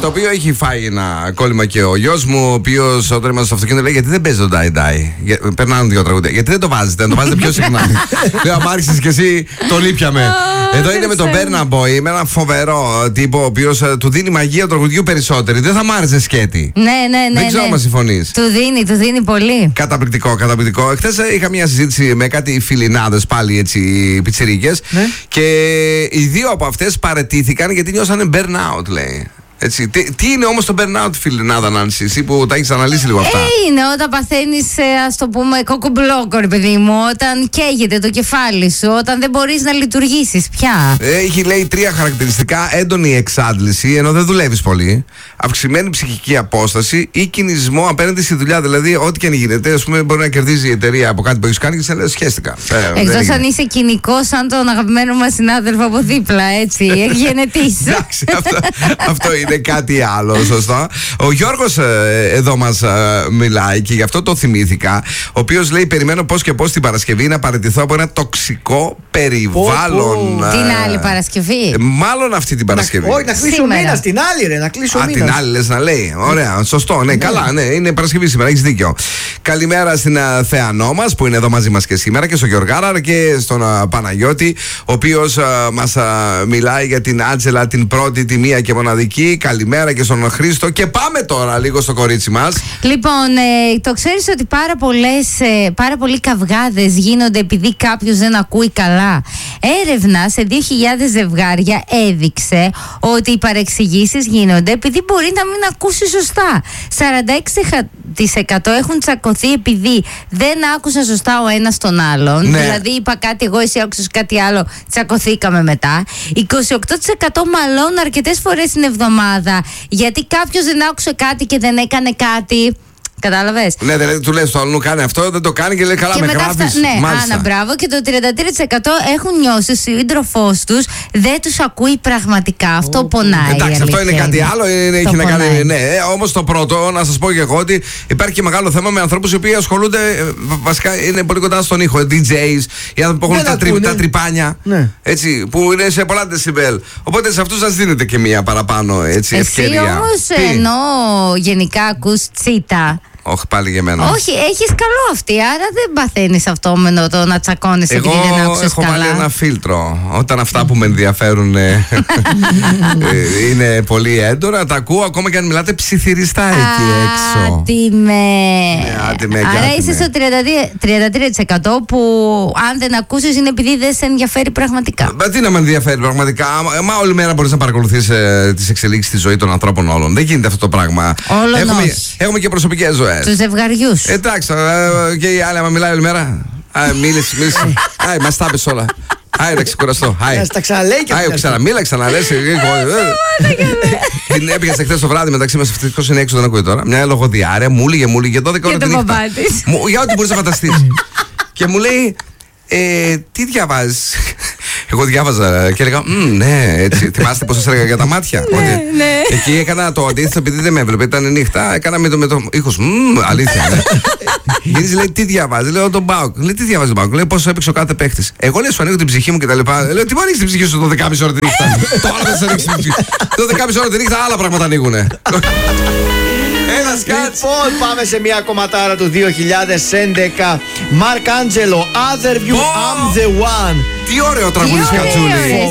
Το οποίο έχει φάει ένα κόλλημα και ο γιος μου, ο οποίος όταν είμαστε στο αυτοκίνητο λέει: γιατί δεν παίζει το Die Die? Περνάνε δύο τραγούδια. Γιατί δεν το βάζετε, να το βάζετε πιο συχνά. Λέω: αν άρχισες και εσύ, το λείπιαμε. Εδώ είναι με τον Burna Boy, με ένα φοβερό τύπο, ο οποίος του δίνει μαγεία του τραγουδιού περισσότερη. Δεν θα μ' άρεσε σκέτη. Ναι. Δεν ξέρω αν συμφωνείς. Του δίνει πολύ. Καταπληκτικό. Χθες είχα μια συζήτηση με κάτι φιλινάδες πάλι έτσι πιτσιρίκες. Ναι. Και οι δύο από αυτές παραιτήθηκαν γιατί νιώσανε burnout, λέει. Έτσι. Τι είναι όμως το burnout, φιλινάδα Νάνση, εσύ που τα έχεις αναλύσει λίγο αυτά? Είναι όταν παθαίνεις, ας το πούμε, κόκκομπλόκο, ρε παιδί μου, όταν καίγεται το κεφάλι σου, όταν δεν μπορείς να λειτουργήσεις πια. Έχει, λέει, 3 χαρακτηριστικά: έντονη εξάντληση, ενώ δεν δουλεύεις πολύ, αυξημένη ψυχική απόσταση ή κινησμό απέναντι στη δουλειά. Δηλαδή, ό,τι και αν γίνεται, ας πούμε, μπορεί να κερδίζει η εταιρεία από κάτι που έχεις κάνει και σε λέει: σχέστηκα. Εκτός αν είσαι κοινικός, σαν τον αγαπημένο μας συνάδελφο από δίπλα, έτσι. Έχει γενετήσει. Εντάξει, αυτό είναι κάτι άλλο, σωστά. Ο Γιώργος εδώ μας μιλάει και γι' αυτό το θυμήθηκα. Ο οποίος λέει: περιμένω πώς και πώς την Παρασκευή να παραιτηθώ από ένα τοξικό περιβάλλον. Την άλλη Παρασκευή. Μάλλον αυτή την Παρασκευή. Όχι, να κλείσω μήνα. Την άλλη, ρε, να κλείσω μήνα. Την άλλη λες να λέει. Ωραία, σωστό. Ναι, καλά, ναι, είναι Παρασκευή σήμερα, έχεις δίκιο. Καλημέρα στην Θεανό μας που είναι εδώ μαζί μας και σήμερα, και στον Γιωργάρα και στον Παναγιώτη, ο οποίος μας μιλάει για την Άτζελα, την πρώτη, τη μία και μοναδική. Καλημέρα και στον Χρήστο. Και πάμε τώρα λίγο στο κορίτσι μας. Λοιπόν, το ξέρεις ότι πάρα πολλοί καυγάδες γίνονται επειδή κάποιος δεν ακούει καλά? Έρευνα σε 2.000 ζευγάρια έδειξε ότι οι παρεξηγήσεις γίνονται επειδή μπορεί να μην ακούσει σωστά. 46% έχουν τσακωθεί επειδή δεν άκουσαν σωστά ο ένας τον άλλον. Ναι. Δηλαδή είπα κάτι εγώ, εσύ άκουσες κάτι άλλο, τσακωθήκαμε μετά. 28% μαλώνουν αρκετές φορές την εβδομάδα γιατί κάποιος δεν άκουσε κάτι και δεν έκανε κάτι. Κατάλαβες? Ναι, δηλαδή του λες το άλλο κάνει αυτό, δεν το κάνει και λέει: καλά, και με μετά γράφεις. Ναι, Άννα, μπράβο. Και το 33% έχουν νιώσει ο σύντροφός τους δεν τους ακούει πραγματικά. Αυτό πονάει. Εντάξει, αυτό είναι κάτι άλλο. Έχει να κάνει. Ναι, όμως το πρώτο, να σας πω και εγώ ότι υπάρχει και μεγάλο θέμα με ανθρώπους οι οποίοι ασχολούνται. Βασικά είναι πολύ κοντά στον ήχο. DJs, οι άνθρωποι που έχουν τα τρυπάνια. Ναι. Έτσι, που είναι σε πολλά δεσιμπέλ. Οπότε σε αυτούς σας δίνετε και μία παραπάνω έτσι, ευκαιρία. Εσύ όμως ενώ γενικά ακούς τσίτα. Όχι, πάλι για μένα. Όχι, έχεις καλό αυτή, άρα δεν παθαίνεις αυτό με το να τσακώνεσαι επειδή δεν άκουσες καλά. Εγώ έχω βάλει ένα φίλτρο. Όταν αυτά που με ενδιαφέρουν είναι πολύ έντονα, τα ακούω ακόμα και αν μιλάτε ψιθυριστά εκεί έξω. Άτιμε. Άρα είσαι στο 33% που αν δεν ακούσεις είναι επειδή δεν σε ενδιαφέρει πραγματικά. Τι να με ενδιαφέρει πραγματικά? Μα όλη μέρα μπορείς να παρακολουθείς τις εξελίξεις στη ζωή των ανθρώπων όλων. Δεν γίνεται αυτό το πράγμα. Έχουμε και προσωπικές ζωές. Τους ζευγαριούς. Εντάξει, και η άλλη, άμα μιλάει όλη μέρα. Μίλησε. Μας τα πες όλα. Να ξεκουραστώ. Τα ξαναλέει και αυτά. Ξαναμίλα, ξαναλες. Την έπιασε χθες το βράδυ μεταξύ μας. Ευτυχώς είναι έξω, δεν ακούει τώρα. Μια λογοδιάρεια, μου έλεγε 12 ώρα την νύχτα. Για ό,τι μπορείς να φανταστείς. Και μου λέει: τι διαβάζεις? Εγώ διάβαζα και έλεγα: ναι, έτσι. Θυμάστε πώς σας έλεγα για τα μάτια? Ναι. Εκεί έκανα το αντίθετο επειδή δεν με έβλεπε, ήταν νύχτα. Έκανα με το ήχος. Αλήθεια. Γυρίζει, λέει: τι διαβάζει? Λέω: τον Μπάουκ. Λέει: τι διαβάζει τον Μπάουκ? Λέει: πώς έπαιξε ο κάθε παίχτης. Εγώ λέει: σου ανοίγω την ψυχή μου και τα λοιπά. Λέω: τι μου ανοίξει την ψυχή σου το 12.30 ώρα τη νύχτα? Τώρα δεν σου ανοίξει την ψυχή. Το 12.30 ώρα τη νύχτα άλλα πράγματα ανοίγουνε. Λοιπόν, πάμε σε μια κομματάρα του 2011. Mark Angelo, Other View, I'm the One. Τι ωραίο τραγούδι, Κατσούλη.